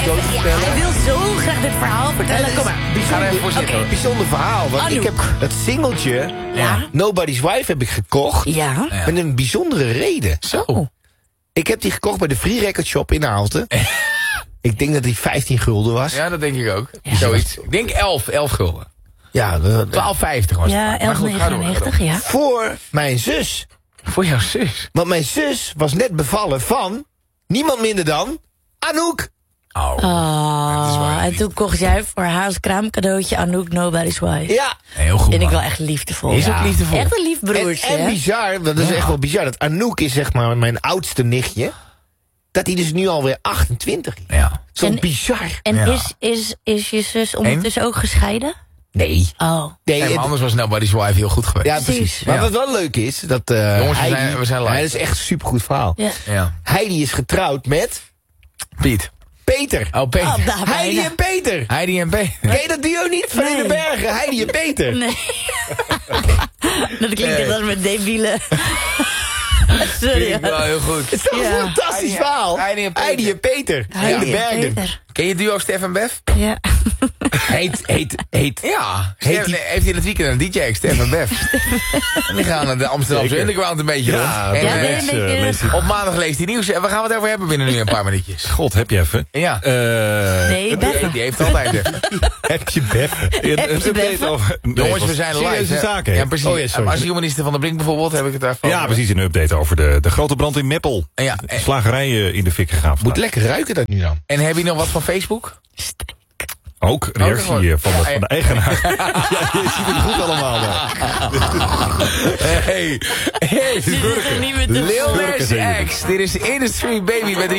anekdote vertellen? Hij wil zo graag dit verhaal vertellen. Kom maar. Ga er even voor zitten. Een bijzonder verhaal. Want Anouk. ik heb het singeltje Ja. Nobody's Wife heb ik gekocht. Ja. Ja. Met een bijzondere reden. Zo. Ik heb die gekocht bij de Free Record Shop in Aalten. Ik denk dat die 15 gulden was. Ja, dat denk ik ook. Zoiets. Ik denk 11 gulden. Ja, 12,50 was Ja, het. Maar goed, ga door. 11,99, ja. voor mijn zus. Voor jouw zus. Want mijn zus was net bevallen van niemand minder dan Anouk. Oh. Het is waar, En toen kocht jij voor haar als kraamcadeautje Anouk Nobody's Wife. Ja. Heel goed, Vind ik man. wel echt liefdevol. Is ook liefdevol. Echt een lief broertje, En hè? bizar, dat is echt wel bizar. Dat Anouk is zeg maar mijn oudste nichtje. Dat hij dus nu alweer 28 is. Ja. Zo En- bizar. En Ja. is je zus ondertussen ook gescheiden? Nee. Oh. Nee, Nee, maar anders was Nobody's Wife heel goed geweest. ja, precies. Maar Ja. wat wel leuk is, dat Jongens, Heidi, we zijn live. Ja, dat is echt een supergoed verhaal. Ja. Ja. Heidi is getrouwd met Piet. Peter. Oh, Peter. Oh, daar Heidi bijna. en Peter. Heidi en Peter. Ken je dat duo niet? Van in Nee. de bergen. Heidi en Peter. Nee. Dat klinkt echt als met debiele. Sorry. Vind ik wel heel goed. Het is toch Ja. een fantastisch Heidi- verhaal? Heidi en Peter. Heidi en Peter. In de Heidi en bergen. Peter. Ken je duo Stef en Bev? Ja. Heet. Ja. Heet Stef die- heeft in het weekend een DJ, Stef en Bev. En die gaan naar de Amsterdamse Zeker. Underground een beetje Ja, rond. En, Ja, eh, nee, een beetje- op maandag leest hij nieuws. En waar gaan we het over hebben binnen nu een paar minuutjes? God, heb je even? Ja. Nee, Beffen. Die heeft altijd even. Heb je beffen? Een update beffen? over... Nee, Jongens, het we was zijn live. serieuze hè? zaken. Ja, hè? precies. Oh, ja, sorry. Als minister van der Brink bijvoorbeeld heb ik het daarvan. Ja, precies. Een update over de grote brand in Meppel. Ja, De slagerij in de fik gegaan Moet vandaag. lekker ruiken dat nu dan. En heb je nog wat van Facebook? Ook reactie van de eigenaar. Ja, je ziet het goed allemaal. Hey, Ze zitten niet meer te Lil Schurken, Nas zeggen jullie. X. Dit is Industry Baby met